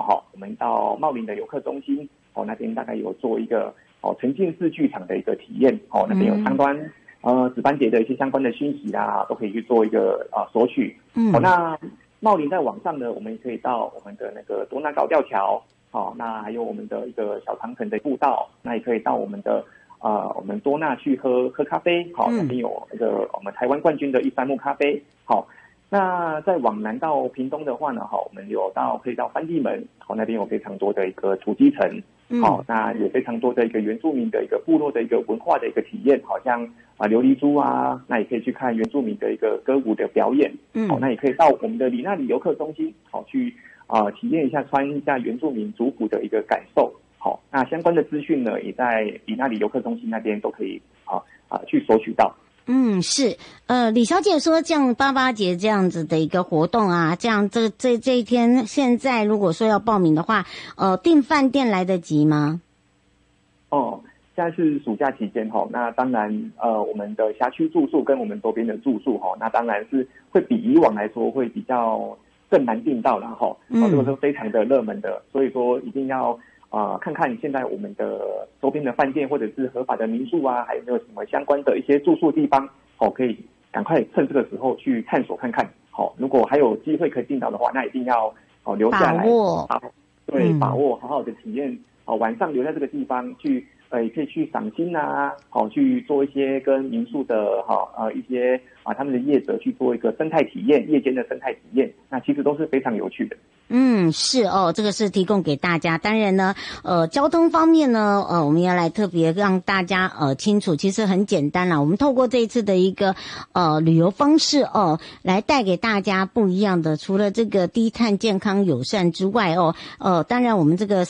我们到茂林的游客中心那边大概有做一个沉浸式剧场的一个体验那边有相关紫斑蝶的一些相关的讯息啦，都可以去做一个索取。那茂林在网上呢，我们也可以到我们的那个多纳高吊桥那还有我们的一个小长城的步道，那也可以到我们的我们多纳去喝咖啡那边有那个我们台湾冠军的一三木咖啡那再往南到屏东的话呢我们可以到番地门那边有非常多的一个土鸡城那有非常多的一个原住民的一个部落的一个文化的一个体验，好像琉璃珠那也可以去看原住民的一个歌舞的表演那也可以到我们的里那里游客中心去体验一下穿一下原住民族服的一个感受那相关的资讯呢也在里那里游客中心那边都可以去索取到。 是，李小姐说这样88节这样子的一个活动这样这一天，现在如果说要报名的话，订饭店来得及吗？ 现在是暑假期间那当然我们的辖区住宿跟我们周边的住宿那当然是会比以往来说会比较更难订到了这个是非常的热门的，所以说一定要看看现在我们的周边的饭店或者是合法的民宿还有没有什么相关的一些住宿地方可以赶快趁这个时候去探索看看如果还有机会可以订到的话，那一定要留下来把握好好的体验晚上留在这个地方去也可以去赏金去做一些跟民宿的一些他们的业者去做一个生态体验，夜间的生态体验，那其实都是非常有趣的。 是这个是提供给大家。当然呢交通方面呢我们要来特别让大家清楚，其实很简单啦，我们透过这一次的一个旅游方式来带给大家不一样的，除了这个低碳健康友善之外当然我们这个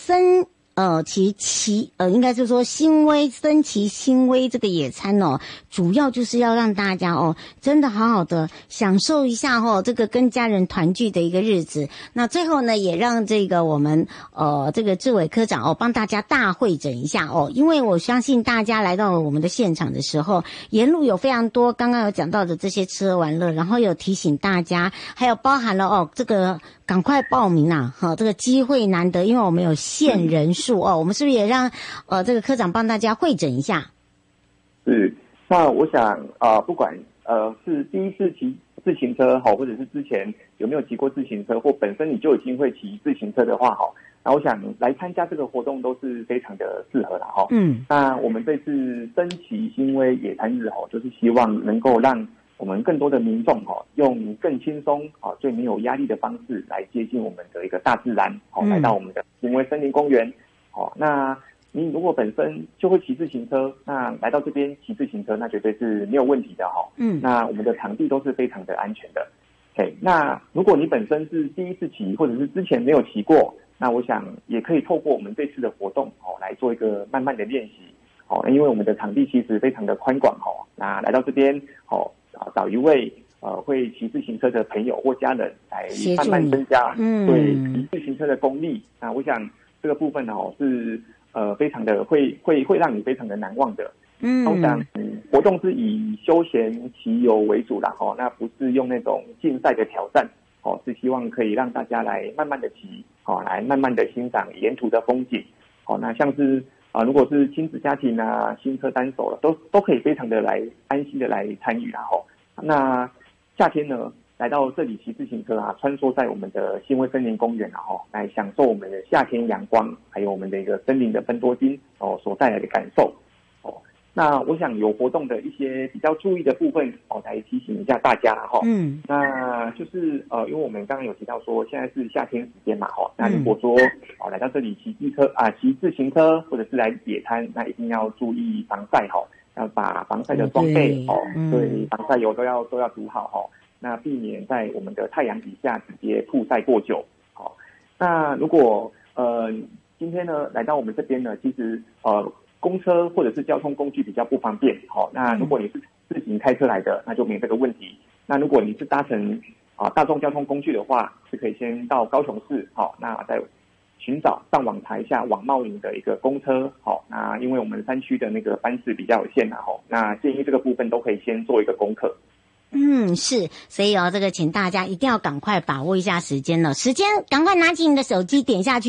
应该是说升旗新威这个野餐主要就是要让大家真的好好的享受一下这个跟家人团聚的一个日子。那最后呢，也让这个我们这个志伟科长帮大家大会诊一下因为我相信大家来到我们的现场的时候，沿路有非常多刚刚有讲到的这些吃喝玩乐，然后有提醒大家，还有包含了这个赶快报名这个机会难得，因为我们有限人数我们是不是也让这个科长帮大家会诊一下？ 是，那我想不管是第一次骑自行车或者是之前有没有骑过自行车，或本身你就已经会骑自行车的话那我想来参加这个活动都是非常的适合的那我们这次升旗新威野餐日就是希望能够让我们更多的民众用更轻松最没有压力的方式来接近我们的一个大自然来到我们的新威森林公园那你如果本身就会骑自行车，那来到这边骑自行车那绝对是没有问题的那我们的场地都是非常的安全的那如果你本身是第一次骑或者是之前没有骑过，那我想也可以透过我们这次的活动来做一个慢慢的练习因为我们的场地其实非常的宽广那来到这边找一位会骑自行车的朋友或家人来慢慢增加对骑自行车的功力那我想这个部分是非常的会让你非常的难忘的通常活动是以休闲骑游为主啦那不是用那种竞赛的挑战是希望可以让大家来慢慢的骑来慢慢的欣赏沿途的风景那像是如果是亲子家庭新车单手都可以非常的来安心的来参与那夏天呢来到这里骑自行车穿梭在我们的新威森林公园来享受我们的夏天阳光还有我们的一个森林的芬多精所带来的感受那我想有活动的一些比较注意的部分来提醒一下大家那就是因为我们刚刚有提到说现在是夏天时间嘛那如果说来到这里骑自行车或者是来野餐，那一定要注意防晒要把防晒的装备对防晒油都要涂好那避免在我们的太阳底下直接曝晒过久那如果今天呢来到我们这边呢，其实公车或者是交通工具比较不方便那如果你是自行开车来的，那就没这个问题。那如果你是搭乘大众交通工具的话，是可以先到高雄市那再寻找上网查一下往茂林的一个公车那因为我们山区的那个班次比较有限那建议这个部分都可以先做一个功课。 是，所以这个请大家一定要赶快把握一下时间了，赶快拿起你的手机点下去